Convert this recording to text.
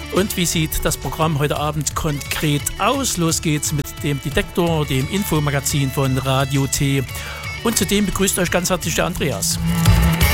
Und wie sieht das Programm heute Abend konkret aus? Los geht's mit dem Detektor, dem Infomagazin von Radio T. Und zudem begrüßt euch ganz herzlich der Andreas.